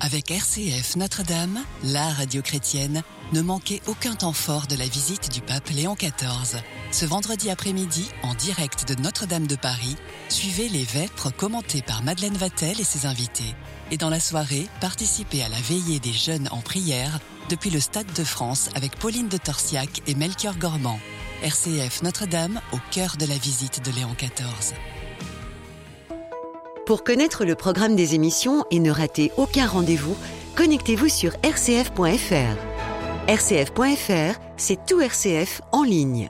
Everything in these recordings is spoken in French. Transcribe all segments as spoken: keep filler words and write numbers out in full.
Avec R C F Notre-Dame, la radio chrétienne, ne manquez aucun temps fort de la visite du pape Léon quatorze. Ce vendredi après-midi, en direct de Notre-Dame de Paris, suivez les vêpres commentées par Madeleine Vatel et ses invités. Et dans la soirée, participez à la veillée des jeunes en prière depuis le Stade de France avec Pauline de Torsiac et Melchior Gormand. R C F Notre-Dame, au cœur de la visite de Léon quatorze. Pour connaître le programme des émissions et ne rater aucun rendez-vous, connectez-vous sur r c f point f r. r c f point f r, c'est tout R C F en ligne.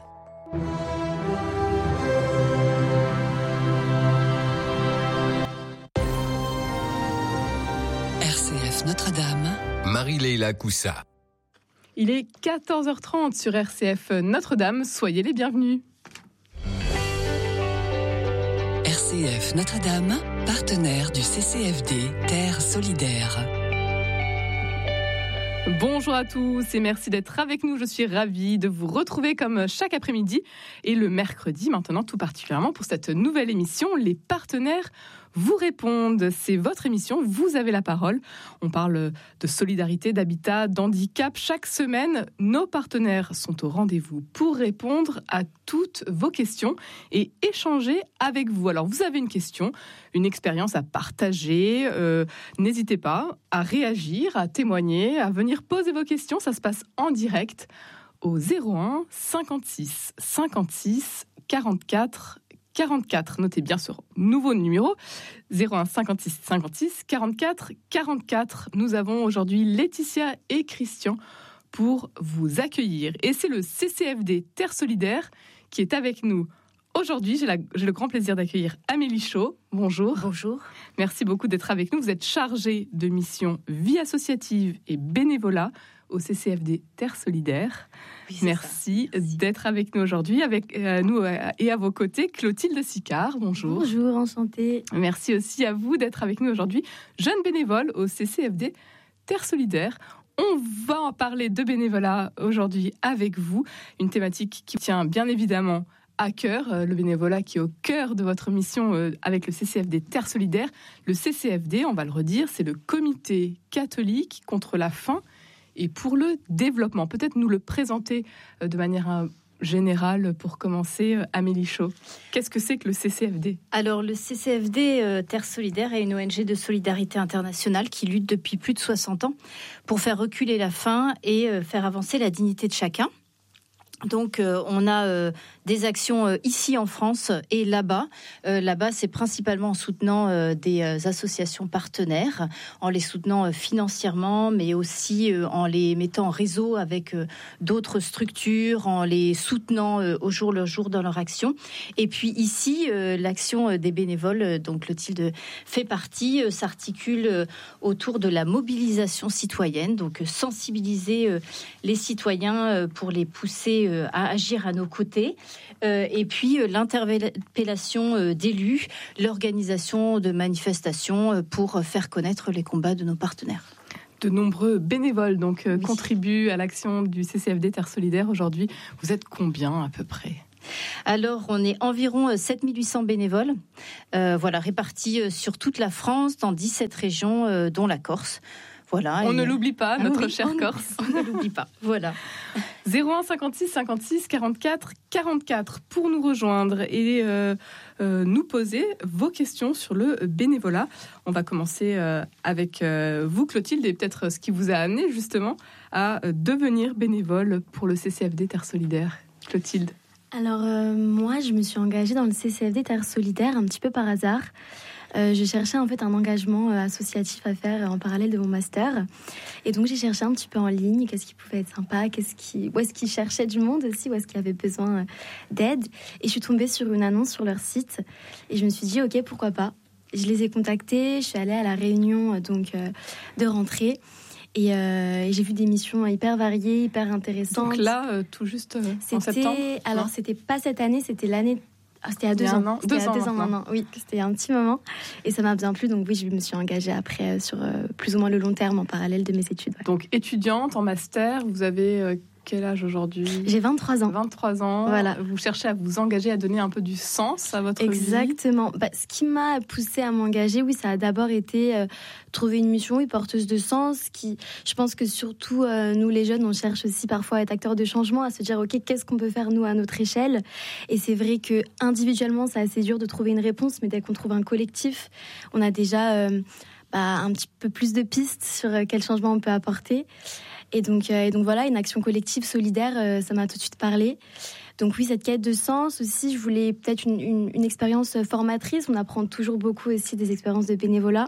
R C F Notre-Dame, Marie-Leila Coussa. Il est quatorze heures trente sur R C F Notre-Dame, soyez les bienvenus. R C F Notre-Dame, partenaire du C C F D Terre Solidaire. Bonjour à tous et merci d'être avec nous. Je suis ravie de vous retrouver comme chaque après-midi et le mercredi maintenant tout particulièrement pour cette nouvelle émission. Les partenaires vous répondent. C'est votre émission, vous avez la parole. On parle de solidarité, d'habitat, d'handicap. Chaque semaine, nos partenaires sont au rendez-vous pour répondre à toutes vos questions et échanger avec vous. Alors, vous avez une question, une expérience à partager. Euh, n'hésitez pas à réagir, à témoigner, à venir poser vos questions. Ça se passe en direct au zéro un cinquante-six cinquante-six quarante-quatre quarante-quatre. Notez bien ce nouveau numéro, zéro un cinquante-six cinquante-six quarante-quatre quarante-quatre. Nous avons aujourd'hui Laetitia et Christian pour vous accueillir. Et c'est le C C F D Terre Solidaire qui est avec nous aujourd'hui. J'ai, la, j'ai le grand plaisir d'accueillir Amélie Chaud. Bonjour. Bonjour. Merci beaucoup d'être avec nous. Vous êtes chargée de mission vie associative et bénévolat au C C F D Terre Solidaire. Oui, Merci, Merci d'être avec nous aujourd'hui. Avec euh, nous euh, et à vos côtés, Clotilde Sicard. Bonjour. Bonjour, enchantée. Merci aussi à vous d'être avec nous aujourd'hui. Jeune bénévole au C C F D Terre Solidaire. On va en parler de bénévolat aujourd'hui avec vous. Une thématique qui tient bien évidemment à cœur, euh, le bénévolat qui est au cœur de votre mission euh, avec le C C F D Terre Solidaire. Le C C F D, on va le redire, c'est le Comité catholique contre la faim et pour le développement. Peut-être nous le présenter euh, de manière euh, générale pour commencer, euh, Amélie Chaud. Qu'est-ce que c'est que le C C F D ? Alors, le C C F D euh, Terre Solidaire est une O N G de solidarité internationale qui lutte depuis plus de soixante ans pour faire reculer la faim et euh, faire avancer la dignité de chacun. Donc, euh, on a euh, des actions euh, ici en France et là-bas. Euh, là-bas, c'est principalement en soutenant euh, des euh, associations partenaires, en les soutenant euh, financièrement, mais aussi euh, en les mettant en réseau avec euh, d'autres structures, en les soutenant euh, au jour le jour dans leur action. Et puis ici, euh, l'action des bénévoles, euh, dont Clotilde fait partie, euh, s'articule euh, autour de la mobilisation citoyenne, donc euh, sensibiliser euh, les citoyens euh, pour les pousser euh, à agir à nos côtés, euh, et puis euh, l'interpellation euh, d'élus, l'organisation de manifestations euh, pour faire connaître les combats de nos partenaires. De nombreux bénévoles donc euh, oui. contribuent à l'action du C C F D Terre Solidaire aujourd'hui. Vous êtes combien à peu près ? Alors, on est environ sept mille huit cents bénévoles, euh, voilà, répartis sur toute la France, dans dix-sept régions, euh, dont la Corse. Voilà, on et... ne l'oublie pas, notre ah oui, chère on Corse. On ne l'oublie pas, voilà. zéro un cinquante-six cinquante-six quarante-quatre quarante-quatre pour nous rejoindre et euh, euh, nous poser vos questions sur le bénévolat. On va commencer euh, avec euh, vous, Clotilde, et peut-être ce qui vous a amené justement à devenir bénévole pour le C C F D Terre Solidaire. Clotilde. Alors euh, moi, je me suis engagée dans le C C F D Terre Solidaire un petit peu par hasard. Euh, je cherchais en fait un engagement euh, associatif à faire en parallèle de mon master. Et donc j'ai cherché un petit peu en ligne qu'est-ce qui pouvait être sympa, qu'est-ce qui, où est-ce qu'ils cherchaient du monde aussi, où est-ce qu'il y avait besoin euh, d'aide. Et je suis tombée sur une annonce sur leur site et je me suis dit ok, pourquoi pas. Je les ai contactés, je suis allée à la réunion euh, donc euh, de rentrée. Et, euh, et j'ai vu des missions hyper variées, hyper intéressantes. Donc là, euh, tout juste euh, en septembre. Alors, non c'était pas cette année, c'était l'année. Ah, c'était il y a deux il y a ans. an. C'était Deux il y a ans deux ans maintenant. Oui, c'était un petit moment. Et ça m'a bien plu. Donc oui, je me suis engagée après euh, sur euh, plus ou moins le long terme en parallèle de mes études. Ouais. Donc étudiante en master, vous avez euh, quel âge aujourd'hui ? J'ai vingt-trois ans. vingt-trois ans. Voilà. Vous cherchez à vous engager, à donner un peu du sens à votre Exactement. vie. Exactement. Bah, ce qui m'a poussée à m'engager, oui, ça a d'abord été euh, trouver une mission oui, porteuse de sens. Qui, je pense que surtout, euh, nous les jeunes, on cherche aussi parfois à être acteurs de changement, à se dire, OK, qu'est-ce qu'on peut faire nous à notre échelle ? Et c'est vrai que individuellement, c'est assez dur de trouver une réponse, mais dès qu'on trouve un collectif, on a déjà euh, bah, un petit peu plus de pistes sur euh, quel changement on peut apporter. Et donc, euh, et donc voilà, une action collective solidaire, euh, ça m'a tout de suite parlé. Donc oui, cette quête de sens aussi, je voulais peut-être une, une, une expérience formatrice. On apprend toujours beaucoup aussi des expériences de bénévolat.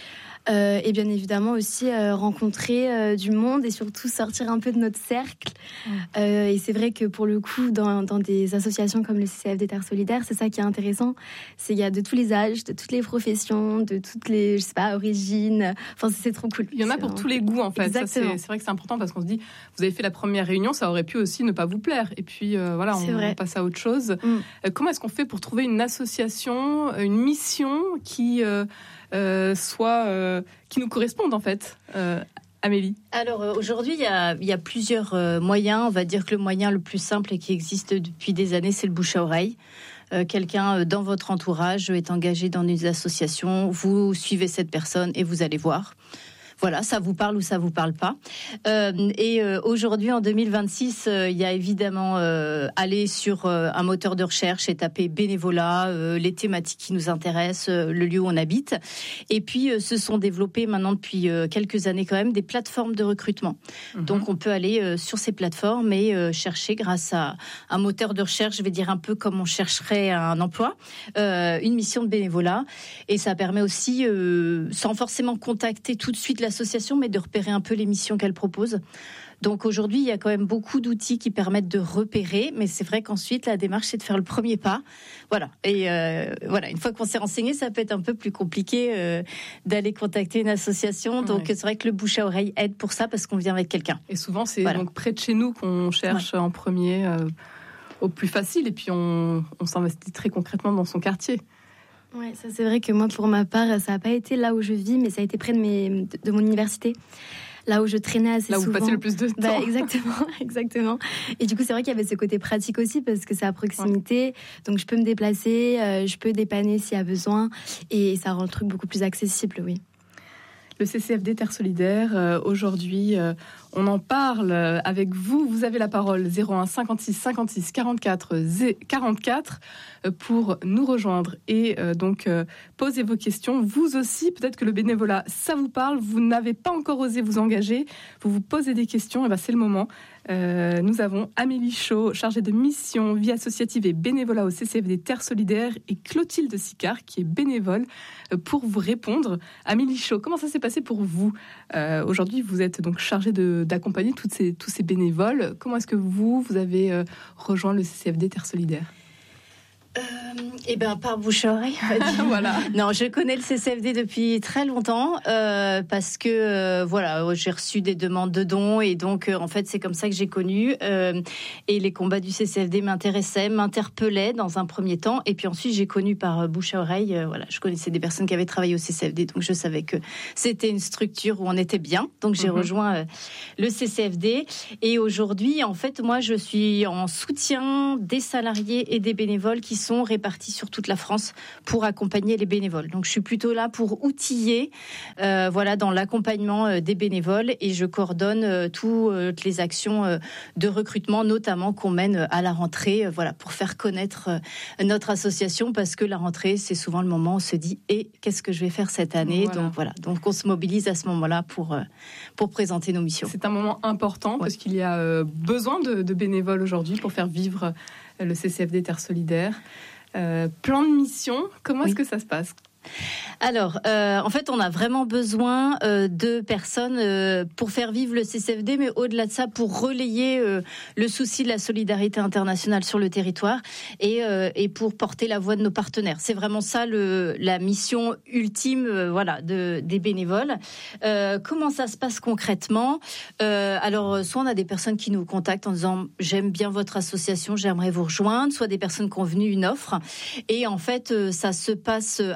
Euh, et bien évidemment aussi euh, rencontrer euh, du monde et surtout sortir un peu de notre cercle. Mmh. Euh, et c'est vrai que pour le coup, dans, dans des associations comme le C C F D Terre Solidaire, c'est ça qui est intéressant. C'est qu'il y a de tous les âges, de toutes les professions, de toutes les, je sais pas, origines. Enfin, c'est, c'est trop cool. Il y en a c'est pour vraiment... tous les goûts en fait. Exactement. Ça, c'est, c'est vrai que c'est important parce qu'on se dit, vous avez fait la première réunion, ça aurait pu aussi ne pas vous plaire. Et puis euh, voilà, on, on passe à autre chose. Mmh. Euh, comment est-ce qu'on fait pour trouver une association, une mission qui... Euh, Euh, soit euh, qui nous correspondent en fait. Euh, Amélie. Alors euh, aujourd'hui, il y a, il y a plusieurs euh, moyens. On va dire que le moyen le plus simple et qui existe depuis des années, c'est le bouche à oreille. Euh, quelqu'un dans votre entourage est engagé dans une association, vous suivez cette personne et vous allez voir. Voilà, ça vous parle ou ça vous parle pas. Euh, et euh, aujourd'hui, en deux mille vingt-six, euh, il y a évidemment euh, aller sur euh, un moteur de recherche et taper bénévolat, euh, les thématiques qui nous intéressent, euh, le lieu où on habite. Et puis, euh, se sont développées maintenant depuis euh, quelques années quand même des plateformes de recrutement. Mmh. Donc, on peut aller euh, sur ces plateformes et euh, chercher grâce à un moteur de recherche, je vais dire un peu comme on chercherait un emploi, euh, une mission de bénévolat. Et ça permet aussi, euh, sans forcément contacter tout de suite la association, mais de repérer un peu les missions qu'elle propose. Donc aujourd'hui, il y a quand même beaucoup d'outils qui permettent de repérer, mais c'est vrai qu'ensuite, la démarche, c'est de faire le premier pas. Voilà. Et euh, voilà, une fois qu'on s'est renseigné, ça peut être un peu plus compliqué euh, d'aller contacter une association. Donc ouais. C'est vrai que le bouche à oreille aide pour ça, parce qu'on vient avec quelqu'un. Et souvent, c'est voilà. donc près de chez nous qu'on cherche ouais. en premier, euh, au plus facile, et puis on, on s'investit très concrètement dans son quartier. Ouais, ça c'est vrai que moi, pour ma part, ça n'a pas été là où je vis, mais ça a été près de, mes, de, de mon université, là où je traînais assez là souvent. Là où vous passez le plus de temps. Bah, exactement, exactement. Et du coup, c'est vrai qu'il y avait ce côté pratique aussi, parce que c'est à proximité, ouais. donc je peux me déplacer, euh, je peux dépanner s'il y a besoin, et ça rend le truc beaucoup plus accessible, oui. Le C C F D Terre Solidaire, euh, aujourd'hui, euh, on en parle avec vous. Vous avez la parole zéro un cinquante-six cinquante-six quarante-quatre quarante-quatre pour nous rejoindre et euh, donc euh, poser vos questions. Vous aussi, peut-être que le bénévolat, ça vous parle. Vous n'avez pas encore osé vous engager. Vous vous posez des questions. Et ben c'est le moment. Euh, nous avons Amélie Chaud, chargée de mission, vie associative et bénévolat au C C F D Terre Solidaire, et Clotilde Sicard, qui est bénévole, euh, pour vous répondre. Amélie Chaud, comment ça s'est passé pour vous ? euh, Aujourd'hui, vous êtes donc chargée de, d'accompagner toutes ces, tous ces bénévoles. Comment est-ce que vous, vous avez euh, rejoint le C C F D Terre Solidaire ? Euh, eh ben par bouche à oreille. Voilà. Non, je connais le C C F D depuis très longtemps euh, parce que euh, voilà, j'ai reçu des demandes de dons et donc euh, en fait c'est comme ça que j'ai connu euh, et les combats du C C F D m'intéressaient, m'interpellaient dans un premier temps et puis ensuite j'ai connu par bouche à oreille. Euh, voilà, je connaissais des personnes qui avaient travaillé au C C F D, donc je savais que c'était une structure où on était bien. Donc j'ai mm-hmm. rejoint euh, le C C F D et aujourd'hui en fait moi je suis en soutien des salariés et des bénévoles qui sont répartis sur toute la France pour accompagner les bénévoles. Donc je suis plutôt là pour outiller euh, voilà, dans l'accompagnement euh, des bénévoles et je coordonne euh, toutes euh, les actions euh, de recrutement, notamment qu'on mène à la rentrée, euh, voilà, pour faire connaître euh, notre association, parce que la rentrée, c'est souvent le moment où on se dit « et qu'est-ce que je vais faire cette année ?» voilà. Donc voilà, donc on se mobilise à ce moment-là pour, euh, pour présenter nos missions. C'est un moment important ouais. parce qu'il y a euh, besoin de, de bénévoles aujourd'hui pour faire vivre le C C F D Terre Solidaire. Euh, plan de mission, comment oui. est-ce que ça se passe ? Alors, euh, en fait, on a vraiment besoin euh, de personnes euh, pour faire vivre le C C F D, mais au-delà de ça, pour relayer euh, le souci de la solidarité internationale sur le territoire et, euh, et pour porter la voix de nos partenaires. C'est vraiment ça le, la mission ultime, euh, voilà, de, des bénévoles. Euh, comment ça se passe concrètement ? euh, Alors, soit on a des personnes qui nous contactent en disant « j'aime bien votre association, j'aimerais vous rejoindre », soit des personnes qui ont venu une offre. Et en fait, euh, ça se passe... Euh, alors, de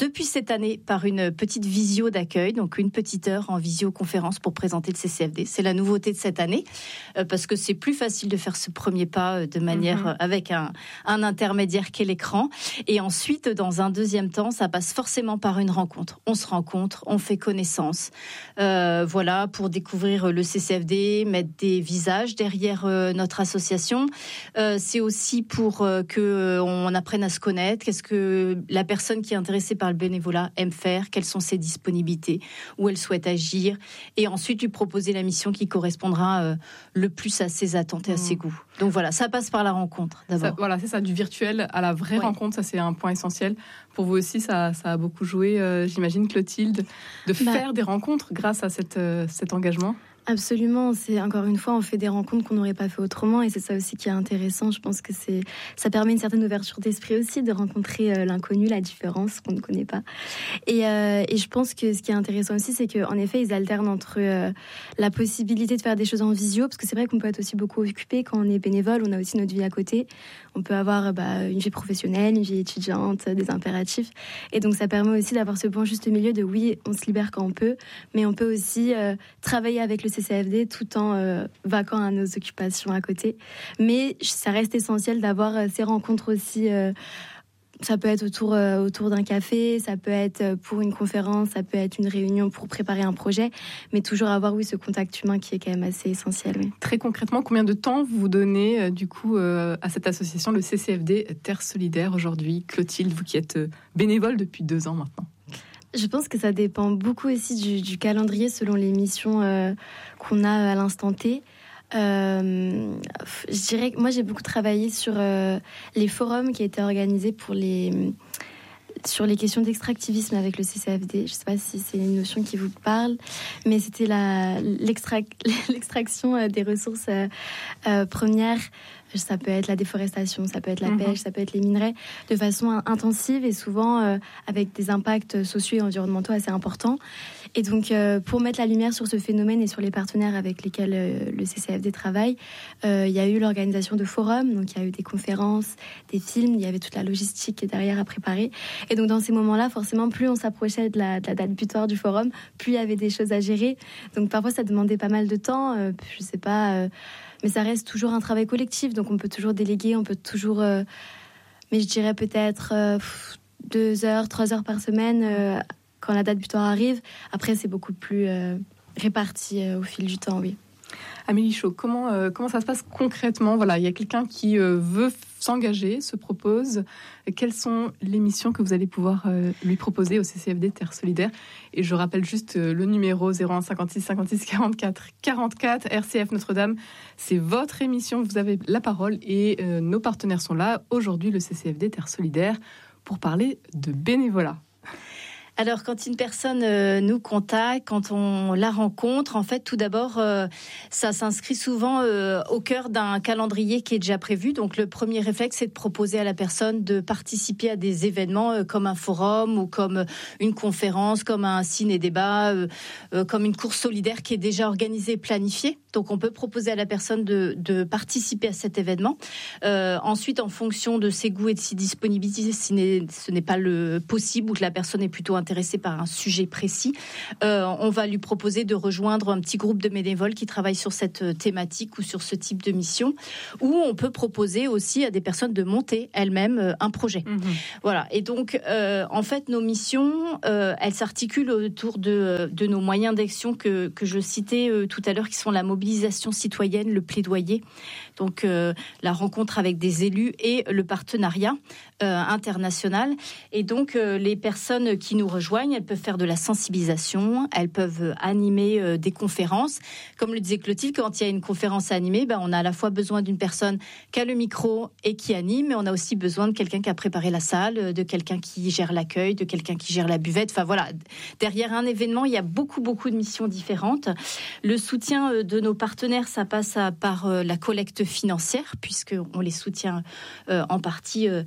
depuis cette année par une petite visio d'accueil, donc une petite heure en visioconférence pour présenter le C C F D. C'est la nouveauté de cette année, euh, parce que c'est plus facile de faire ce premier pas euh, de manière mmh. euh, avec un, un intermédiaire qu'est l'écran. Et ensuite, dans un deuxième temps, ça passe forcément par une rencontre. On se rencontre, on fait connaissance, euh, voilà, pour découvrir le C C F D, mettre des visages derrière euh, notre association. Euh, c'est aussi pour euh, que euh, on apprenne à se connaître. Qu'est-ce que la personne qui est intéressée par le bénévolat aime faire, quelles sont ses disponibilités, où elle souhaite agir, et ensuite lui proposer la mission qui correspondra euh, le plus à ses attentes et à mmh. ses goûts. Donc voilà, ça passe par la rencontre d'abord. Ça, voilà, c'est ça, du virtuel à la vraie ouais. rencontre, ça c'est un point essentiel. Pour vous aussi, ça, ça a beaucoup joué, euh, j'imagine, Clotilde, de bah, faire des rencontres grâce à cette, euh, cet engagement. Absolument, c'est encore une fois, on fait des rencontres qu'on n'aurait pas fait autrement, et c'est ça aussi qui est intéressant. Je pense que c'est, ça permet une certaine ouverture d'esprit aussi, de rencontrer euh, l'inconnu, la différence qu'on ne connaît pas. Et, euh, et je pense que ce qui est intéressant aussi, c'est qu'en effet, ils alternent entre euh, la possibilité de faire des choses en visio, parce que c'est vrai qu'on peut être aussi beaucoup occupé quand on est bénévole, on a aussi notre vie à côté. On peut avoir bah, une vie professionnelle, une vie étudiante, des impératifs. Et donc ça permet aussi d'avoir ce bon juste milieu de oui, on se libère quand on peut, mais on peut aussi euh, travailler avec le C C F D tout en euh, vaquant à nos occupations à côté. Mais ça reste essentiel d'avoir euh, ces rencontres aussi. Euh, ça peut être autour, euh, autour d'un café, ça peut être pour une conférence, ça peut être une réunion pour préparer un projet, mais toujours avoir oui, ce contact humain qui est quand même assez essentiel. Oui. Très concrètement, combien de temps vous donnez euh, du coup euh, à cette association, le C C F D Terre Solidaire aujourd'hui? Clotilde, vous qui êtes euh, bénévole depuis deux ans maintenant. Je pense que ça dépend beaucoup aussi du, du calendrier selon les missions euh, qu'on a à l'instant T. Euh, je dirais que moi j'ai beaucoup travaillé sur euh, les forums qui étaient organisés pour les, sur les questions d'extractivisme avec le C C F D. Je ne sais pas si c'est une notion qui vous parle, mais c'était la, l'extrac, l'extraction des ressources euh, euh, premières. Ça peut être la déforestation, ça peut être la mmh. pêche, ça peut être les minerais, de façon intensive et souvent euh, avec des impacts sociaux et environnementaux assez importants. Et donc, euh, pour mettre la lumière sur ce phénomène et sur les partenaires avec lesquels euh, le C C F D travaille, euh, il y a eu l'organisation de forums, donc il y a eu des conférences, des films, il y avait toute la logistique qui est derrière à préparer. Et donc, dans ces moments-là, forcément, plus on s'approchait de la, de la date butoir du forum, plus il y avait des choses à gérer. Donc, parfois, ça demandait pas mal de temps. Euh, je sais pas... Euh, Mais ça reste toujours un travail collectif, donc on peut toujours déléguer, on peut toujours... Euh, mais je dirais peut-être euh, deux heures, trois heures par semaine euh, quand la date butoir arrive. Après, c'est beaucoup plus euh, réparti euh, au fil du temps, oui. Amélie Chaud, comment, euh, comment ça se passe concrètement? Voilà, il y a quelqu'un qui euh, veut s'engager, se propose. Quelles sont les missions que vous allez pouvoir euh, lui proposer au C C F D Terre Solidaire? Et je rappelle juste euh, le numéro zéro un cinquante-six cinquante-six quarante-quatre quarante-quatre, R C F Notre-Dame. C'est votre émission, vous avez la parole et euh, nos partenaires sont là. Aujourd'hui, le C C F D Terre Solidaire pour parler de bénévolat. Alors, quand une personne euh, nous contacte, quand on la rencontre, en fait, tout d'abord, euh, ça s'inscrit souvent euh, au cœur d'un calendrier qui est déjà prévu. Donc, le premier réflexe, c'est de proposer à la personne de participer à des événements euh, comme un forum ou comme une conférence, comme un ciné-débat, euh, euh, comme une course solidaire qui est déjà organisée et planifiée. Donc, on peut proposer à la personne de, de participer à cet événement. Euh, ensuite, en fonction de ses goûts et de ses disponibilités, si ce n'est pas le possible ou que la personne est plutôt intéressée par un sujet précis, euh, on va lui proposer de rejoindre un petit groupe de bénévoles qui travaillent sur cette thématique ou sur ce type de mission. Ou on peut proposer aussi à des personnes de monter elles-mêmes un projet. Mmh. Voilà. Et donc, euh, en fait, nos missions, euh, elles s'articulent autour de, de nos moyens d'action que, que je citais euh, tout à l'heure, qui sont la mobilisation citoyenne, le plaidoyer, donc euh, la rencontre avec des élus et le partenariat euh, international. Et donc, euh, les personnes qui nous rejoignent, elles peuvent faire de la sensibilisation, elles peuvent animer euh, des conférences. Comme le disait Clotilde, quand il y a une conférence à animer, ben, on a à la fois besoin d'une personne qui a le micro et qui anime, mais on a aussi besoin de quelqu'un qui a préparé la salle, de quelqu'un qui gère l'accueil, de quelqu'un qui gère la buvette. Enfin voilà, derrière un événement, il y a beaucoup, beaucoup de missions différentes. Le soutien de nos partenaires, ça passe à, par euh, la collecte financière, puisqu'on les soutient euh, en partie, euh, enfin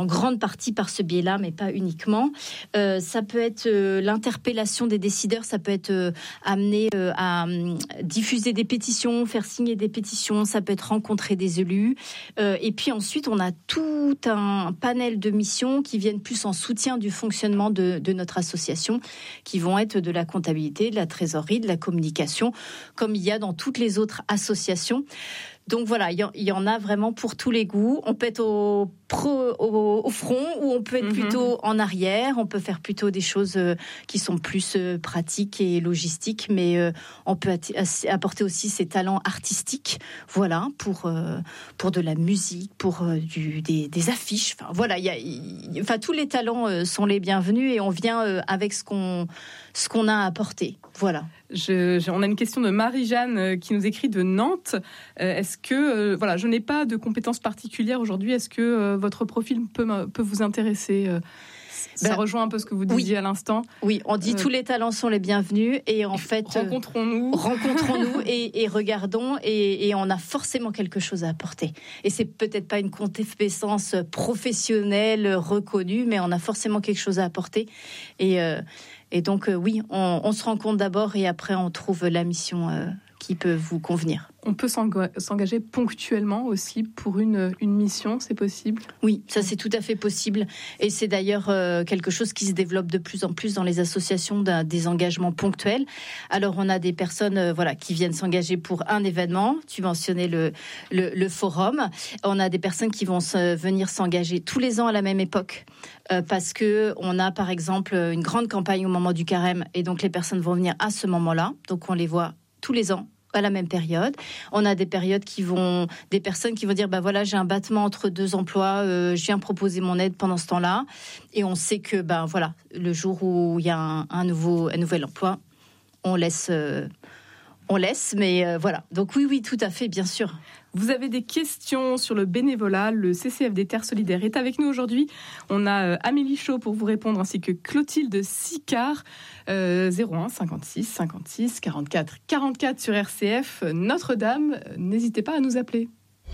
en grande partie par ce biais-là, mais pas uniquement. Euh, ça peut être euh, l'interpellation des décideurs, ça peut être euh, amener euh, à euh, diffuser des pétitions, faire signer des pétitions, ça peut être rencontrer des élus. Euh, et puis ensuite, on a tout un panel de missions qui viennent plus en soutien du fonctionnement de, de notre association, qui vont être de la comptabilité, de la trésorerie, de la communication, comme il y a dans toutes les autres associations. Donc voilà, il y, y en a vraiment pour tous les goûts. On peut être au, pro, au, au front ou on peut être mmh. plutôt en arrière. On peut faire plutôt des choses euh, qui sont plus euh, pratiques et logistiques, mais euh, on peut at- apporter aussi ses talents artistiques. Voilà, pour euh, pour de la musique, pour euh, du, des, des affiches. Enfin voilà, il y a, y, enfin tous les talents euh, sont les bienvenus et on vient euh, avec ce qu'on ce qu'on a apporté. Voilà. Je, je, on a une question de Marie-Jeanne euh, qui nous écrit de Nantes. Euh, est-ce que, euh, voilà, je n'ai pas de compétences particulières aujourd'hui. Est-ce que euh, votre profil peut, peut vous intéresser euh, Ça ben, rejoint un peu ce que vous disiez oui. à l'instant. Oui, on dit euh, tous les talents sont les bienvenus et en fait rencontrons-nous, euh, rencontrons-nous et, et regardons et, et on a forcément quelque chose à apporter. Et c'est peut-être pas une compétence professionnelle reconnue, mais on a forcément quelque chose à apporter. Et euh, Et donc, euh, oui, on, on se rencontre d'abord et après, on trouve la mission euh, qui peut vous convenir. On peut s'engager ponctuellement aussi pour une, une mission, c'est possible ? Oui, ça c'est tout à fait possible. Et c'est d'ailleurs euh, quelque chose qui se développe de plus en plus dans les associations, des engagements ponctuels. Alors, on a des personnes euh, voilà, qui viennent s'engager pour un événement. Tu mentionnais le, le, le forum. On a des personnes qui vont se, venir s'engager tous les ans à la même époque. Euh, parce qu'on a, par exemple, une grande campagne au moment du carême. Et donc, les personnes vont venir à ce moment-là. Donc, on les voit tous les ans à la même période. On a des périodes qui vont, des personnes qui vont dire, bah voilà, j'ai un battement entre deux emplois, euh, je viens proposer mon aide pendant ce temps-là, et on sait que, ben voilà, le jour où il y a un, un nouveau, un nouvel emploi, on laisse, euh, on laisse, mais euh, voilà. Donc oui, oui, tout à fait, bien sûr. Vous avez des questions sur le bénévolat, le C C F D Terre Solidaire est avec nous aujourd'hui. On a euh, Amélie Chaud pour vous répondre, ainsi que Clotilde Sicard, euh, zéro un cinquante-six cinquante-six quarante-quatre quarante-quatre sur R C F. Notre-Dame, n'hésitez pas à nous appeler.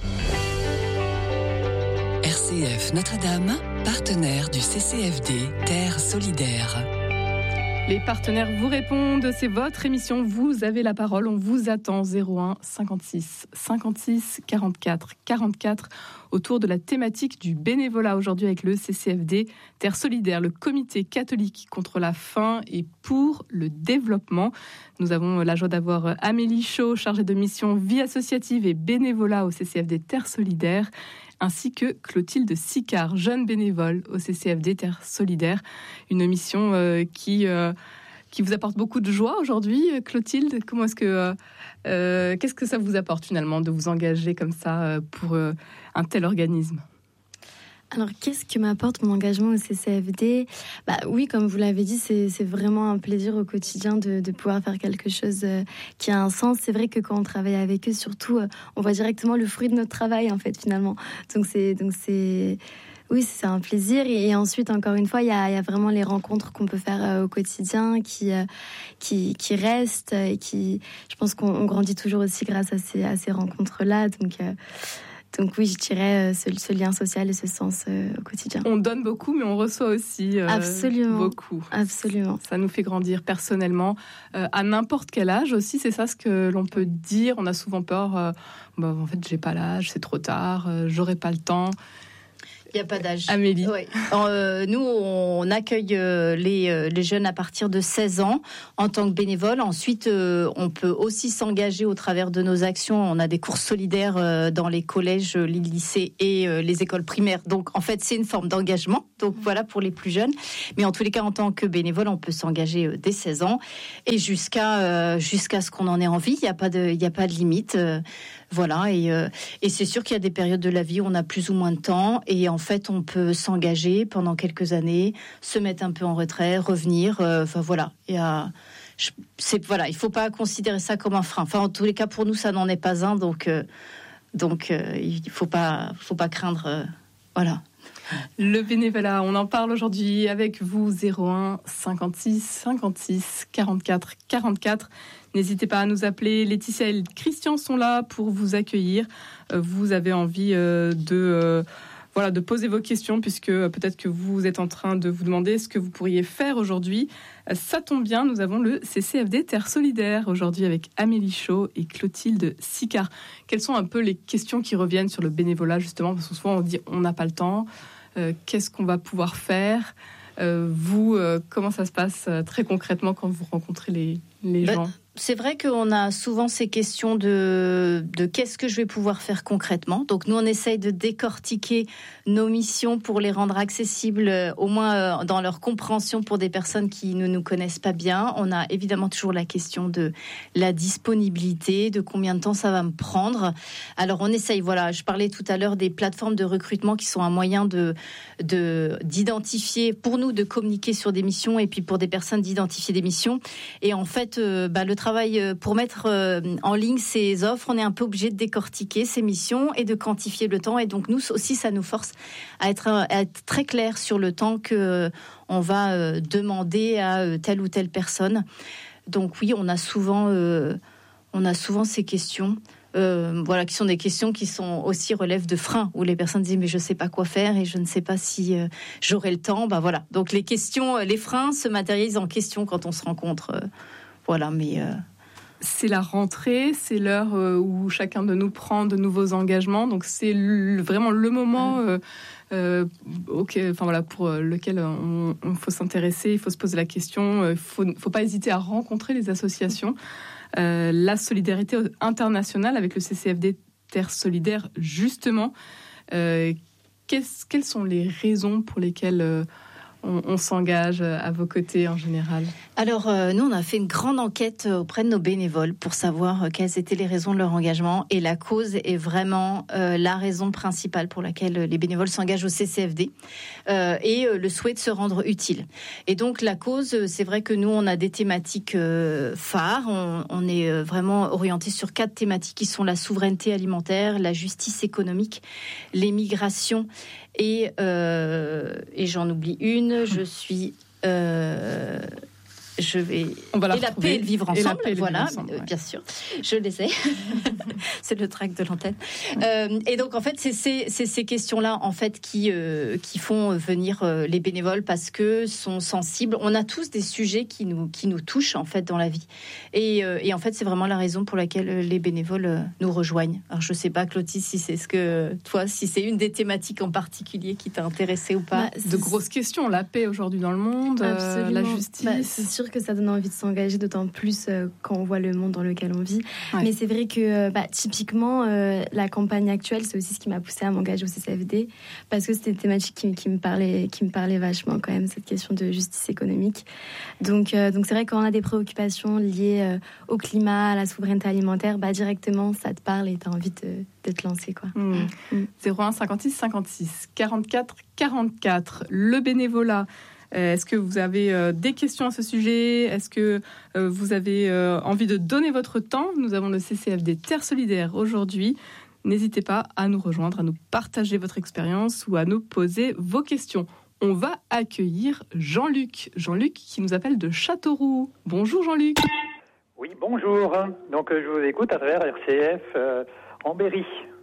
R C F Notre-Dame, partenaire du C C F D Terre Solidaire. Les partenaires vous répondent, c'est votre émission, vous avez la parole, on vous attend. Zéro un cinquante-six cinquante-six quarante-quatre quarante-quatre autour de la thématique du bénévolat aujourd'hui avec le C C F D Terre Solidaire, le comité catholique contre la faim et pour le développement. Nous avons la joie d'avoir Amélie Chaud, chargée de mission vie associative et bénévolat au C C F D Terre Solidaire, ainsi que Clotilde Sicard, jeune bénévole au C C F D Terre Solidaire. Une mission euh, qui, euh, qui vous apporte beaucoup de joie aujourd'hui. Clotilde, comment est-ce que, euh, qu'est-ce que ça vous apporte finalement de vous engager comme ça pour euh, un tel organisme ? Alors, qu'est-ce que m'apporte mon engagement au C C F D ? Bah oui, comme vous l'avez dit, c'est, c'est vraiment un plaisir au quotidien de, de pouvoir faire quelque chose euh, qui a un sens. C'est vrai que quand on travaille avec eux, surtout, euh, on voit directement le fruit de notre travail, en fait, finalement. Donc, c'est... Donc c'est... Oui, c'est un plaisir. Et ensuite, encore une fois, il y a, il y a vraiment les rencontres qu'on peut faire euh, au quotidien qui, euh, qui, qui restent et qui... Je pense qu'on on grandit toujours aussi grâce à ces, à ces rencontres-là. Donc... Euh, Donc oui, je dirais ce, ce lien social et ce sens euh, au quotidien. On donne beaucoup, mais on reçoit aussi euh, Absolument. beaucoup. Absolument. Ça nous fait grandir personnellement, euh, à n'importe quel âge aussi. C'est ça ce que l'on peut dire. On a souvent peur, euh, bah, en fait, j'ai pas l'âge, c'est trop tard, euh, j'aurai pas le temps. Il n'y a pas d'âge. Amélie. Oui. Euh, nous, on accueille euh, les, euh, les jeunes à partir de seize ans en tant que bénévole. Ensuite, euh, on peut aussi s'engager au travers de nos actions. On a des courses solidaires euh, dans les collèges, les lycées et euh, les écoles primaires. Donc, en fait, c'est une forme d'engagement. Donc, voilà pour les plus jeunes. Mais en tous les cas, en tant que bénévole, on peut s'engager euh, dès seize ans et jusqu'à, euh, jusqu'à ce qu'on en ait envie. Il n'y a pas de, il n'y a pas de limite. Euh, Voilà, et, euh, et c'est sûr qu'il y a des périodes de la vie où on a plus ou moins de temps, et en fait, on peut s'engager pendant quelques années, se mettre un peu en retrait, revenir, euh, enfin voilà. Et, euh, je, c'est, voilà, il ne faut pas considérer ça comme un frein. Enfin, en tous les cas, pour nous, ça n'en est pas un, donc, euh, donc euh, il ne faut pas, faut pas craindre, euh, voilà. Le bénévolat, on en parle aujourd'hui avec vous, zéro un cinquante-six cinquante-six quarante-quatre quarante-quatre. N'hésitez pas à nous appeler. Laetitia et Christian sont là pour vous accueillir. Vous avez envie de... voilà, de poser vos questions, puisque peut-être que vous êtes en train de vous demander ce que vous pourriez faire aujourd'hui. Ça tombe bien, nous avons le C C F D Terre Solidaire aujourd'hui avec Amélie Chaud et Clotilde Sicard. Quelles sont un peu les questions qui reviennent sur le bénévolat, justement, parce que souvent on dit on n'a pas le temps, euh, qu'est-ce qu'on va pouvoir faire ? Euh, vous, euh, comment ça se passe euh, très concrètement quand vous rencontrez les, les gens ? Ben, c'est vrai qu'on a souvent ces questions de, de qu'est-ce que je vais pouvoir faire concrètement. Donc nous, on essaye de décortiquer nos missions pour les rendre accessibles, euh, au moins euh, dans leur compréhension pour des personnes qui ne nous connaissent pas bien. On a évidemment toujours la question de la disponibilité, de combien de temps ça va me prendre. Alors on essaye, voilà, je parlais tout à l'heure des plateformes de recrutement qui sont un moyen de, de, d'identifier, pour nous, de communiquer sur des missions et puis pour des personnes d'identifier des missions. Et en fait, euh, bah, le travail pour mettre en ligne ces offres, on est un peu obligé de décortiquer ces missions et de quantifier le temps. Et donc nous aussi, ça nous force à être, à être très clair sur le temps que on va demander à telle ou telle personne. Donc oui, on a souvent, euh, on a souvent ces questions. Euh, voilà, qui sont des questions qui sont aussi relèvent de freins, où les personnes disent mais je sais pas quoi faire et je ne sais pas si euh, j'aurai le temps. Bah voilà. Donc les questions, les freins se matérialisent en questions quand on se rencontre. Euh, Voilà, mais euh... c'est la rentrée, c'est l'heure où chacun de nous prend de nouveaux engagements, donc c'est le, vraiment le moment euh, euh, okay, enfin voilà, pour lequel on, on faut s'intéresser, il faut se poser la question, il faut, faut pas hésiter à rencontrer les associations. Euh, la solidarité internationale avec le C C F D Terre Solidaire, justement, euh, quelles sont les raisons pour lesquelles euh, On, on s'engage à vos côtés en général? Alors, euh, nous, on a fait une grande enquête auprès de nos bénévoles pour savoir euh, quelles étaient les raisons de leur engagement. Et la cause est vraiment euh, la raison principale pour laquelle les bénévoles s'engagent au C C F D euh, et euh, le souhait de se rendre utile. Et donc, la cause, c'est vrai que nous, on a des thématiques euh, phares. On, on est vraiment orienté sur quatre thématiques qui sont la souveraineté alimentaire, la justice économique, les migrations et, euh, et j'en oublie une. Je suis... Euh, je vais On va la et la paix et le vivre ensemble, et le voilà, vivre ensemble, ouais. Bien sûr, je les ai. C'est le track de l'antenne. Euh, et donc en fait, c'est ces, c'est ces questions-là en fait qui euh, qui font venir euh, les bénévoles parce que sont sensibles. On a tous des sujets qui nous qui nous touchent en fait dans la vie. Et, euh, et en fait, c'est vraiment la raison pour laquelle les bénévoles euh, nous rejoignent. Alors je sais pas, Clotilde, si c'est ce que toi, si c'est une des thématiques en particulier qui t'a intéressée ou pas. Bah, de grosses questions, la paix aujourd'hui dans le monde, euh, la justice. Bah, c'est sûr que ça donne envie de s'engager, d'autant plus euh, quand on voit le monde dans lequel on vit. Ouais. Mais c'est vrai que bah, typiquement, euh, la campagne actuelle, c'est aussi ce qui m'a poussée à m'engager au C C F D, parce que c'était une thématique qui, qui, me parlait, qui me parlait vachement quand même, cette question de justice économique. Donc, euh, donc c'est vrai que quand on a des préoccupations liées euh, au climat, à la souveraineté alimentaire, bah, directement, ça te parle et tu as envie de, de te lancer, quoi. Mmh. Mmh. zéro un cinquante-six cinquante-six quarante-quatre quarante-quatre, le bénévolat. Est-ce que vous avez euh, des questions à ce sujet? Est-ce que euh, vous avez euh, envie de donner votre temps? Nous avons le C C F D Terre Solidaire aujourd'hui. N'hésitez pas à nous rejoindre, à nous partager votre expérience ou à nous poser vos questions. On va accueillir Jean-Luc. Jean-Luc qui nous appelle de Châteauroux. Bonjour Jean-Luc. Oui, bonjour. Donc je vous écoute à travers R C F euh, en Berry.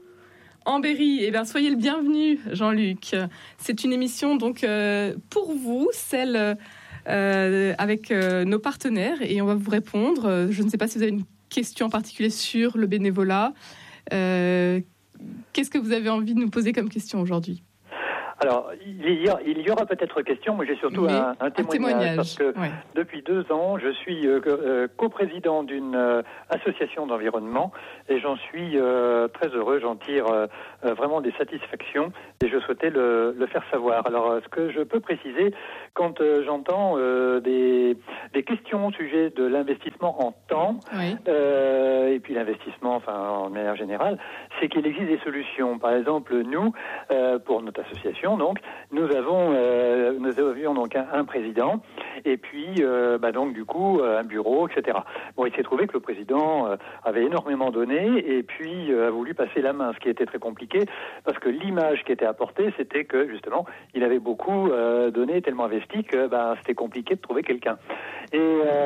En Berry, eh bien, soyez le bienvenu, Jean-Luc. C'est une émission donc euh, pour vous, celle euh, avec euh, nos partenaires, et on va vous répondre. Je ne sais pas si vous avez une question en particulier sur le bénévolat. Euh, qu'est-ce que vous avez envie de nous poser comme question aujourd'hui? Alors, il y, a, il y aura peut-être question, mais j'ai surtout mais un, un, témoignage, un témoignage, parce que ouais. Depuis deux ans, je suis euh, euh, coprésident d'une euh, association d'environnement et j'en suis euh, très heureux, j'en tire euh, vraiment des satisfactions et je souhaitais le, le faire savoir. Alors, ce que je peux préciser, quand euh, j'entends euh, des, des questions au sujet de l'investissement en temps, oui. euh, et puis l'investissement enfin, en manière générale, c'est qu'il existe des solutions. Par exemple, nous, euh, pour notre association, donc nous avons euh, nous avions donc un, un président et puis euh, bah donc du coup un bureau, et cetera. Bon, il s'est trouvé que le président euh, avait énormément donné et puis euh, a voulu passer la main, ce qui était très compliqué parce que l'image qui était apportée, c'était que justement il avait beaucoup euh, donné, tellement investi que bah, c'était compliqué de trouver quelqu'un. Et euh,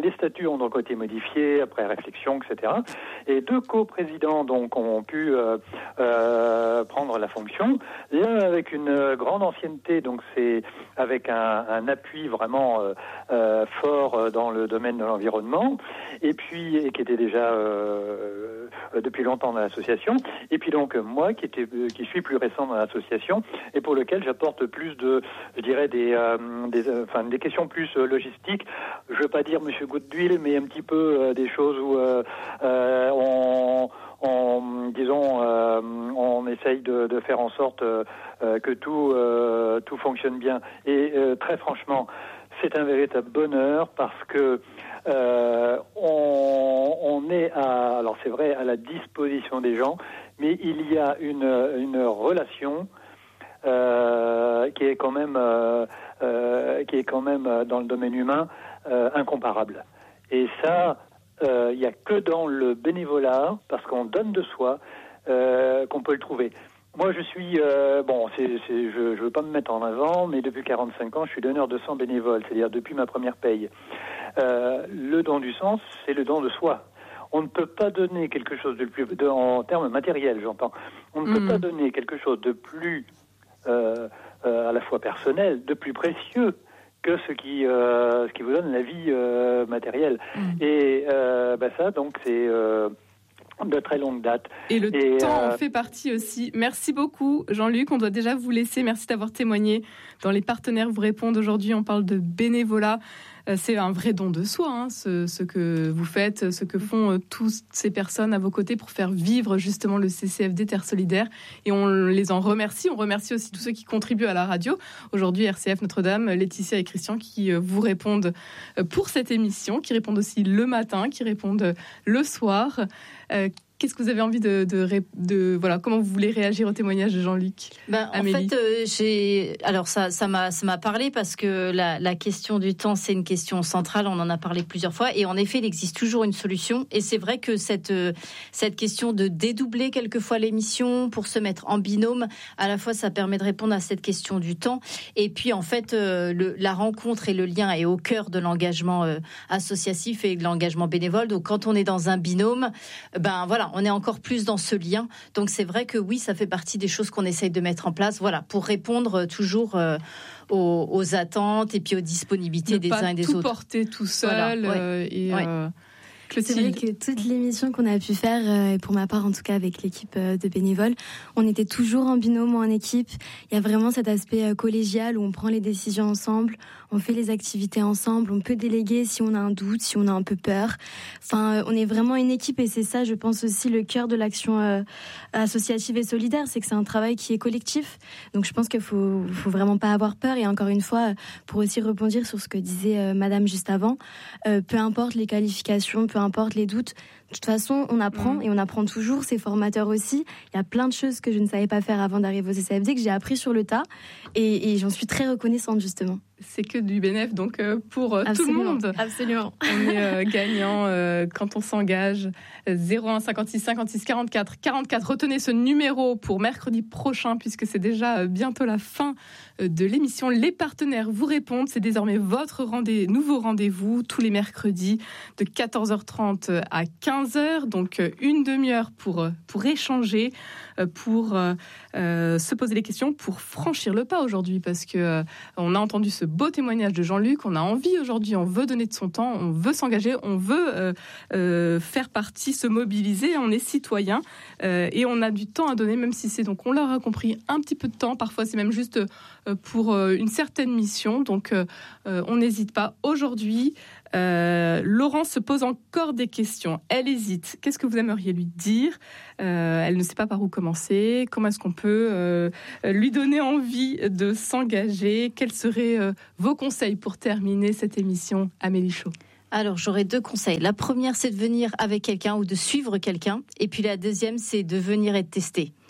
les statuts ont donc été modifiés après réflexion, et cetera. Et deux coprésidents donc ont pu euh, euh, prendre la fonction. L'un avec une grande ancienneté, donc c'est avec un, un appui vraiment euh, euh, fort dans le domaine de l'environnement, et puis et qui était déjà euh, depuis longtemps dans l'association. Et puis donc moi qui était qui suis plus récent dans l'association et pour lequel j'apporte plus de, je dirais des euh, des euh, enfin des questions plus euh, logistiques. Je veux pas dire Monsieur Goutte d'huile, mais un petit peu euh, des choses où euh, euh, on On, disons, euh, on essaye de, de faire en sorte euh, que tout, euh, tout fonctionne bien. Et euh, très franchement, c'est un véritable bonheur parce que euh, on, on est à, alors c'est vrai, à la disposition des gens, mais il y a une, une relation euh, qui est quand même, euh, euh, qui est quand même dans le domaine humain euh, incomparable. Et ça. Il euh, n'y a que dans le bénévolat, parce qu'on donne de soi, euh, qu'on peut le trouver. Moi, je suis... Euh, bon, c'est, c'est, je ne veux pas me mettre en avant, mais depuis quarante-cinq ans, je suis donneur de sang bénévole, c'est-à-dire depuis ma première paye. Euh, le don du sang, c'est le don de soi. On ne peut pas donner quelque chose de plus... De, en termes matériels, j'entends. On ne mmh. peut pas donner quelque chose de plus, euh, euh, à la fois personnel, de plus précieux que ce qui, euh, ce qui vous donne la vie euh, matérielle. Mmh. Et euh, bah ça, donc, c'est euh, de très longue date. Et le Et, temps euh... en fait partie aussi. Merci beaucoup, Jean-Luc. On doit déjà vous laisser. Merci d'avoir témoigné dans Les Partenaires vous répondent. Aujourd'hui, on parle de bénévolat. C'est un vrai don de soi, hein, ce, ce que vous faites, ce que font euh, toutes ces personnes à vos côtés pour faire vivre justement le C C F D Terre Solidaire. Et on les en remercie. On remercie aussi tous ceux qui contribuent à la radio. Aujourd'hui, R C F Notre-Dame, Laetitia et Christian qui euh, vous répondent pour cette émission, qui répondent aussi le matin, qui répondent le soir. Euh, Qu'est-ce que vous avez envie de, de, de, de voilà, comment vous voulez réagir au témoignage de Jean-Luc? Ben, en fait, euh, j'ai, alors ça, ça m'a, ça m'a parlé parce que la, la question du temps, c'est une question centrale. On en a parlé plusieurs fois, et en effet, il existe toujours une solution. Et c'est vrai que cette, cette question de dédoubler quelquefois l'émission pour se mettre en binôme, à la fois, ça permet de répondre à cette question du temps. Et puis, en fait, euh, le, la rencontre et le lien est au cœur de l'engagement euh, associatif et de l'engagement bénévole. Donc, quand on est dans un binôme, ben voilà. On est encore plus dans ce lien. Donc, c'est vrai que oui, ça fait partie des choses qu'on essaye de mettre en place, voilà, pour répondre toujours euh, aux, aux attentes et puis aux disponibilités des uns et des autres. Ne pas tout porter tout seul. Voilà, euh, ouais, et, ouais. Euh, C'est vrai que toute l'émission qu'on a pu faire, et pour ma part en tout cas avec l'équipe de bénévoles, on était toujours en binôme ou en équipe. Il y a vraiment cet aspect collégial où on prend les décisions ensemble, on fait les activités ensemble, on peut déléguer si on a un doute, si on a un peu peur. Enfin, on est vraiment une équipe et c'est ça, je pense aussi, le cœur de l'action euh, associative et solidaire, c'est que c'est un travail qui est collectif. Donc je pense qu'il faut, faut vraiment pas avoir peur. Et encore une fois, pour aussi rebondir sur ce que disait euh, Madame juste avant, euh, peu importe les qualifications, peu importe les doutes, de toute façon, on apprend et on apprend toujours. C'est formateur aussi. Il y a plein de choses que je ne savais pas faire avant d'arriver au C C F D que j'ai appris sur le tas et, et j'en suis très reconnaissante justement. C'est que du bénéf donc euh, pour euh, tout le monde. Absolument. On est euh, gagnant euh, quand on s'engage. zéro un cinquante-six cinquante-six quarante-quatre quarante-quatre. Retenez ce numéro pour mercredi prochain puisque c'est déjà bientôt la fin de l'émission. Les partenaires vous répondent. C'est désormais votre rendez- nouveau rendez-vous tous les mercredis de quatorze heures trente à quinze heures. Donc une demi-heure pour, pour échanger, pour euh, se poser des questions, pour franchir le pas aujourd'hui parce que euh, on a entendu ce beau témoignage de Jean-Luc. On a envie aujourd'hui, on veut donner de son temps, on veut s'engager, on veut euh, euh, faire partie, se mobiliser. On est citoyen euh, et on a du temps à donner, même si c'est donc on l'aura compris un petit peu de temps. Parfois, c'est même juste euh, pour euh, une certaine mission. Donc, euh, euh, on n'hésite pas. Aujourd'hui, euh, Laurence se pose encore des questions. Elle hésite. Qu'est-ce que vous aimeriez lui dire ? euh, Elle ne sait pas par où commencer. Comment est-ce qu'on peut euh, lui donner envie de s'engager ? Quels seraient euh, vos conseils pour terminer cette émission, Amélie Chaud ? Alors, j'aurais deux conseils. La première, c'est de venir avec quelqu'un ou de suivre quelqu'un. Et puis la deuxième, c'est de venir être testé.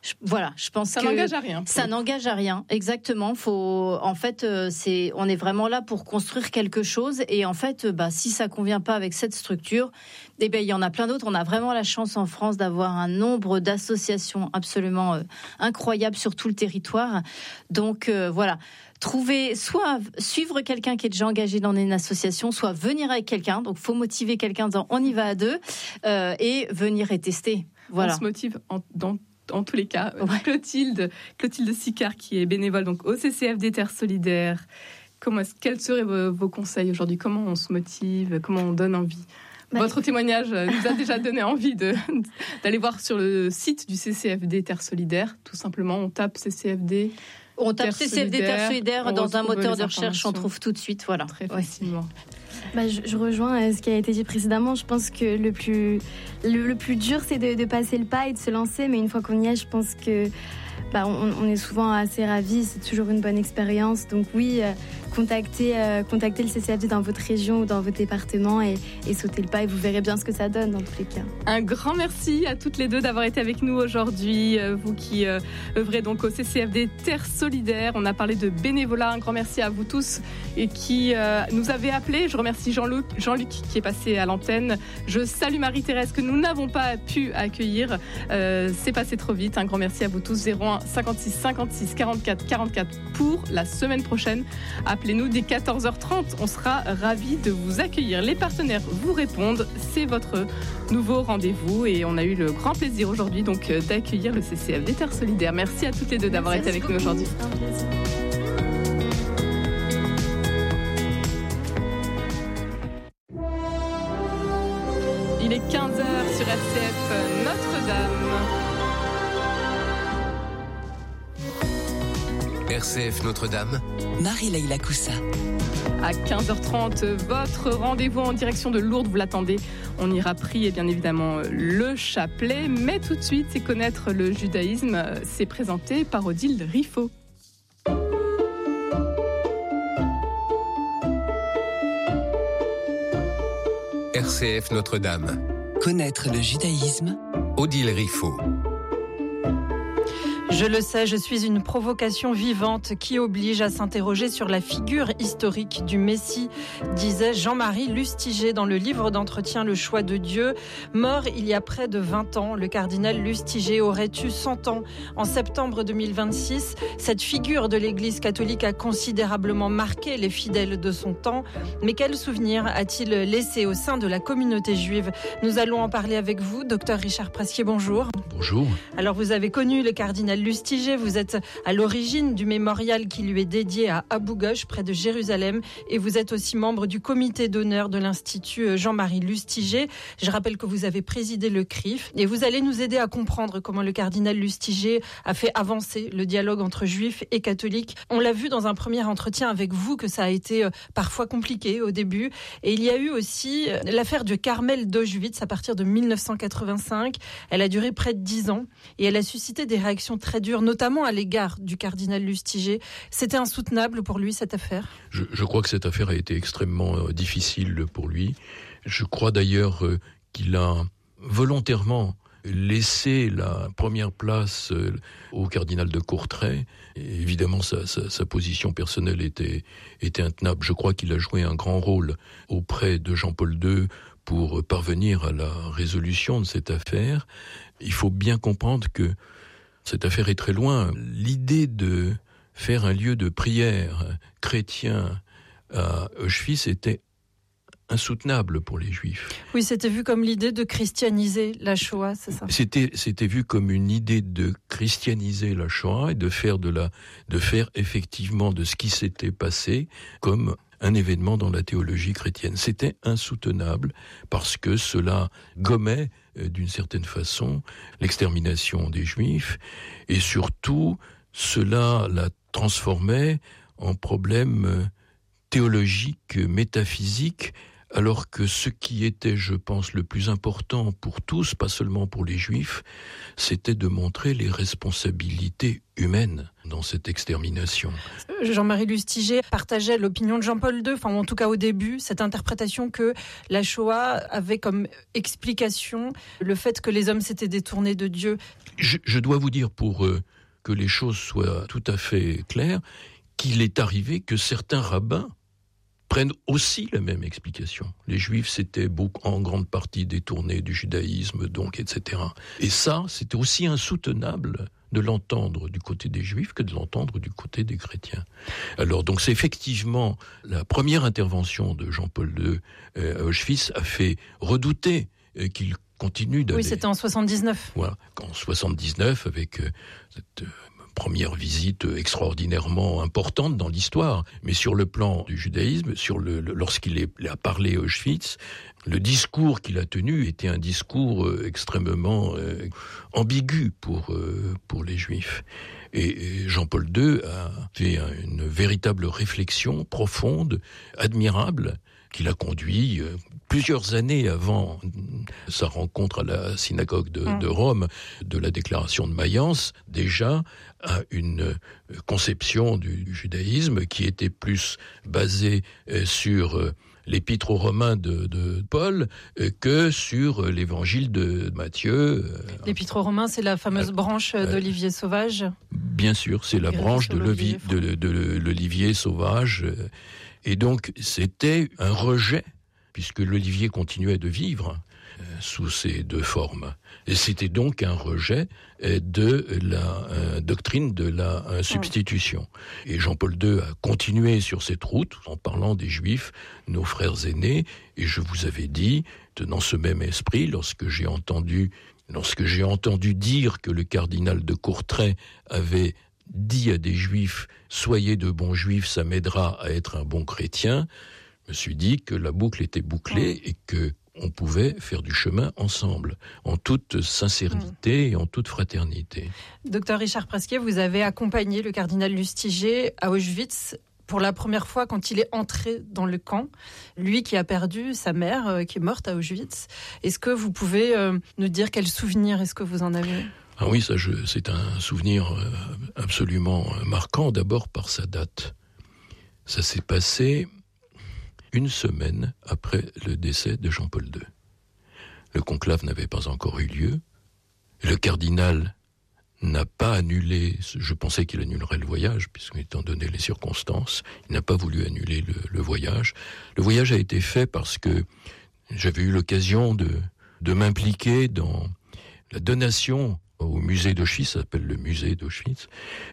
Je, voilà, je pense ça que n'engage à rien. Ça n'engage à rien, exactement. Faut, en fait, euh, c'est, on est vraiment là pour construire quelque chose. Et en fait, bah, si ça convient pas avec cette structure, eh ben, il y en a plein d'autres. On a vraiment la chance en France d'avoir un nombre d'associations absolument euh, incroyables sur tout le territoire. Donc euh, voilà. Trouver, soit suivre quelqu'un qui est déjà engagé dans une association, soit venir avec quelqu'un. Donc, faut motiver quelqu'un en disant on y va à deux euh, et venir et tester. Voilà. On se motive en, dans, en tous les cas. Ouais. Clotilde, Clotilde Sicard, qui est bénévole donc au C C F D Terre Solidaire. Comment est-ce, quels seraient vos, vos conseils aujourd'hui ? Comment on se motive ? Comment on donne envie ? Bah, Votre témoignage nous a déjà donné envie de, d'aller voir sur le site du C C F D Terre Solidaire. Tout simplement, on tape C C F D. On tape C C F D Terre Solidaire dans un moteur de recherche, on trouve tout de suite, voilà. Très facilement. Ouais. Bah, je, je rejoins ce qui a été dit précédemment. Je pense que le plus, le, le plus dur, c'est de, de passer le pas et de se lancer. Mais une fois qu'on y est, je pense que bah, on, on est souvent assez ravis. C'est toujours une bonne expérience. Donc oui, euh, contactez, euh, contactez le C C F D dans votre région ou dans votre département et, et sautez le pas et vous verrez bien ce que ça donne dans tous les cas. Un grand merci à toutes les deux d'avoir été avec nous aujourd'hui. Vous qui euh, œuvrez donc au C C F D Terre Solidaire. On a parlé de bénévolat. Un grand merci à vous tous et qui euh, nous avez appelés. Je remercie Jean-Luc, Jean-Luc qui est passé à l'antenne. Je salue Marie-Thérèse que nous n'avons pas pu accueillir. Euh, c'est passé trop vite. Un grand merci à vous tous. zéro un cinquante-six cinquante-six quarante-quatre quarante-quatre pour la semaine prochaine. Appelez-nous dès quatorze heures trente. On sera ravis de vous accueillir. Les partenaires vous répondent. C'est votre nouveau rendez-vous et on a eu le grand plaisir aujourd'hui donc d'accueillir le C C F D Terre Solidaire. Merci à toutes les deux d'avoir Merci été avec beaucoup. Nous aujourd'hui. C'est un plaisir. Il est quinze heures sur R C F Notre-Dame. R C F Notre-Dame. Marie-Leila Coussa. À quinze heures trente, votre rendez-vous en direction de Lourdes, vous l'attendez. On ira prier bien évidemment le chapelet, mais tout de suite, c'est connaître le judaïsme. C'est présenté par Odile Riffaut. R C F Notre-Dame. Connaître le judaïsme. Odile Riffaut. Je le sais, je suis une provocation vivante qui oblige à s'interroger sur la figure historique du Messie, disait Jean-Marie Lustiger dans le livre d'entretien Le choix de Dieu. Mort il y a près de vingt ans, le cardinal Lustiger aurait eu cent ans. En septembre deux mille vingt-six, cette figure de l'Église catholique a considérablement marqué les fidèles de son temps. Mais quel souvenir a-t-il laissé au sein de la communauté juive ? Nous allons en parler avec vous, docteur Richard Presquier, bonjour. Bonjour. Alors vous avez connu le cardinal Lustiger, vous êtes à l'origine du mémorial qui lui est dédié à Abou Ghosh, près de Jérusalem, et vous êtes aussi membre du comité d'honneur de l'Institut Jean-Marie Lustiger. Je rappelle que vous avez présidé le C R I F, et vous allez nous aider à comprendre comment le cardinal Lustiger a fait avancer le dialogue entre juifs et catholiques. On l'a vu dans un premier entretien avec vous que ça a été parfois compliqué au début, et il y a eu aussi l'affaire du Carmel d'Auschwitz à partir de mille neuf cent quatre-vingt-cinq. Elle a duré près de dix ans, et elle a suscité des réactions très dures, notamment à l'égard du cardinal Lustiger. C'était insoutenable pour lui, cette affaire ? Je, je crois que cette affaire a été extrêmement euh, difficile pour lui. Je crois d'ailleurs euh, qu'il a volontairement laissé la première place euh, au cardinal de Courtrai. Et évidemment, sa, sa, sa position personnelle était, était intenable. Je crois qu'il a joué un grand rôle auprès de Jean-Paul deux pour parvenir à la résolution de cette affaire. Il faut bien comprendre que cette affaire est très loin. L'idée de faire un lieu de prière chrétien à Auschwitz était insoutenable pour les Juifs. Oui, c'était vu comme l'idée de christianiser la Shoah, c'est ça ? C'était, c'était vu comme une idée de christianiser la Shoah et de faire de la, de faire effectivement de ce qui s'était passé comme un événement dans la théologie chrétienne. C'était insoutenable parce que cela gommait euh, d'une certaine façon l'extermination des Juifs et surtout cela la transformait en problème euh, théologique, métaphysique alors que ce qui était, je pense, le plus important pour tous, pas seulement pour les Juifs, c'était de montrer les responsabilités humaines dans cette extermination. Jean-Marie Lustiger partageait l'opinion de Jean-Paul deux, enfin en tout cas au début, cette interprétation que la Shoah avait comme explication le fait que les hommes s'étaient détournés de Dieu. Je, je dois vous dire, pour euh, que les choses soient tout à fait claires, qu'il est arrivé que certains rabbins prennent aussi la même explication. Les Juifs s'étaient beaucoup, en grande partie détournés du judaïsme, donc, et cetera. Et ça, c'était aussi insoutenable de l'entendre du côté des Juifs que de l'entendre du côté des chrétiens. Alors, donc, c'est effectivement la première intervention de Jean-Paul deux euh, à Auschwitz a fait redouter euh, qu'il continue d'aller... Oui, c'était en soixante-dix-neuf. Voilà, en soixante-dix-neuf, avec euh, cette... Euh, première visite extraordinairement importante dans l'histoire, mais sur le plan du judaïsme, sur le, le, lorsqu'il est, a parlé à Auschwitz, le discours qu'il a tenu était un discours euh, extrêmement euh, ambigu pour, euh, pour les Juifs. Et, et Jean-Paul deux a fait une véritable réflexion profonde, admirable, qui l'a conduit euh, plusieurs années avant sa rencontre à la synagogue de, de Rome, de la déclaration de Mayence, déjà à une conception du, du judaïsme qui était plus basée euh, sur euh, l'épître aux Romains de, de Paul euh, que sur l'évangile de Matthieu. Euh, l'épître aux Romains, c'est la fameuse euh, branche euh, d'Olivier Sauvage. Bien sûr, c'est la branche de, l'olivier, de, de, de l'Olivier Sauvage. Euh, Et donc, c'était un rejet, puisque l'olivier continuait de vivre euh, sous ces deux formes. Et c'était donc un rejet euh, de la euh, doctrine de la euh, substitution. Et Jean-Paul deux a continué sur cette route, en parlant des Juifs, nos frères aînés, et je vous avais dit, tenant ce même esprit, lorsque j'ai entendu, lorsque j'ai entendu dire que le cardinal de Courtrai avait dit à des Juifs « Soyez de bons Juifs, ça m'aidera à être un bon chrétien », je me suis dit que la boucle était bouclée et qu'on pouvait faire du chemin ensemble, en toute sincérité et en toute fraternité. Docteur Richard Presquier, vous avez accompagné le cardinal Lustiger à Auschwitz pour la première fois quand il est entré dans le camp, lui qui a perdu sa mère, euh, qui est morte à Auschwitz. Est-ce que vous pouvez euh, nous dire quel souvenir est-ce que vous en avez ? Ah oui, ça, je, c'est un souvenir absolument marquant, d'abord par sa date. Ça s'est passé une semaine après le décès de Jean-Paul deux. Le conclave n'avait pas encore eu lieu. Le cardinal n'a pas annulé, je pensais qu'il annulerait le voyage, puisque étant donné les circonstances, il n'a pas voulu annuler le, le voyage. Le voyage a été fait parce que j'avais eu l'occasion de, de m'impliquer dans la donation au musée d'Auschwitz, ça s'appelle le musée d'Auschwitz,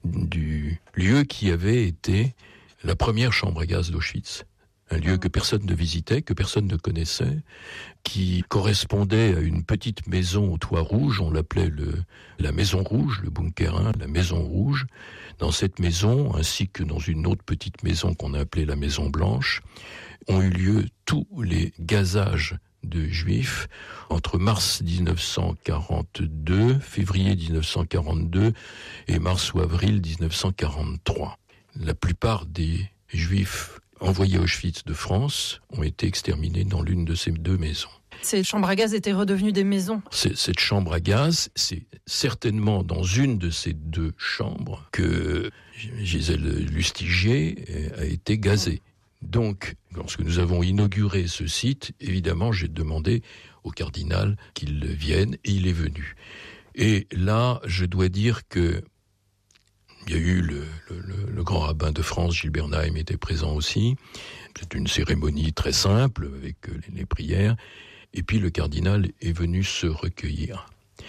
du lieu qui avait été la première chambre à gaz d'Auschwitz. Un lieu que personne ne visitait, que personne ne connaissait, qui correspondait à une petite maison au toit rouge, on l'appelait le, la maison rouge, le bunker un, la maison rouge. Dans cette maison, ainsi que dans une autre petite maison qu'on a appelée la maison blanche, ont eu lieu tous les gazages de Juifs entre mars dix-neuf cent quarante-deux, février dix-neuf cent quarante-deux et mars ou avril dix-neuf cent quarante-trois. La plupart des Juifs envoyés à Auschwitz de France ont été exterminés dans l'une de ces deux maisons. Ces chambres à gaz étaient redevenues des maisons. C'est, cette chambre à gaz, c'est certainement dans une de ces deux chambres que Gisèle Lustiger a été gazée. Donc, lorsque nous avons inauguré ce site, évidemment, j'ai demandé au cardinal qu'il vienne, et il est venu. Et là, je dois dire que il y a eu le, le, le grand rabbin de France, Gilles Bernheim, était présent aussi. C'est une cérémonie très simple, avec les, les prières. Et puis le cardinal est venu se recueillir.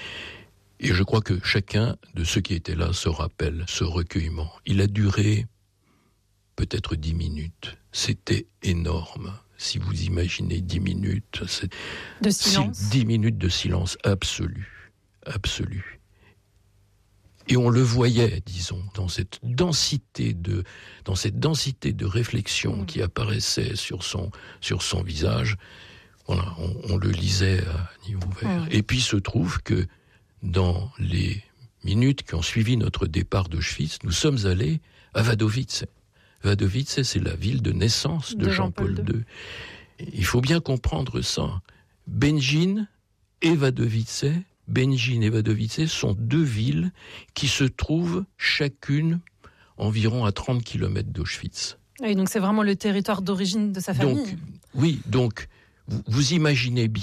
Et je crois que chacun de ceux qui étaient là se rappelle ce recueillement. Il a duré peut-être dix minutes. C'était énorme. Si vous imaginez dix minutes, c'est de silence. dix minutes de silence absolu, absolu. Et on le voyait, disons, dans cette densité de, dans cette densité de réflexion qui apparaissait sur son, sur son visage. Voilà, on, on le lisait à niveau ouvert. Et puis il se trouve que dans les minutes qui ont suivi notre départ d'Auschwitz, nous sommes allés à Wadowice. Wadowice, c'est la ville de naissance de, de Jean-Paul deux. il faut bien comprendre ça. Będzin et Wadowice, Będzin et Wadowice sont deux villes qui se trouvent chacune environ à trente kilomètres d'Auschwitz. Oui, donc c'est vraiment le territoire d'origine de sa famille. Donc, oui, donc vous, vous imaginez bien